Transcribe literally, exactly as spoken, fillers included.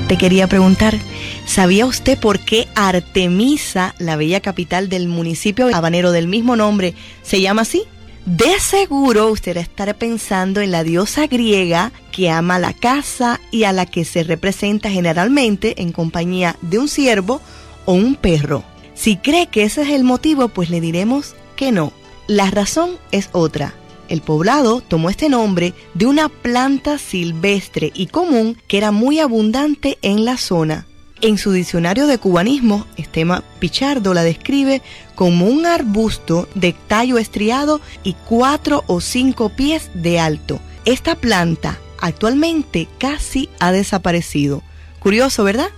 te quería preguntar, ¿sabía usted por qué Artemisa, la bella capital del municipio habanero del mismo nombre, se llama así? De seguro usted estará pensando en la diosa griega que ama la caza y a la que se representa generalmente en compañía de un ciervo o un perro. Si cree que ese es el motivo, pues le diremos que no. La razón es otra. El poblado tomó este nombre de una planta silvestre y común que era muy abundante en la zona. En su diccionario de cubanismo, Estema Pichardo la describe como un arbusto de tallo estriado y cuatro o cinco pies de alto. Esta planta actualmente casi ha desaparecido. Curioso, ¿verdad?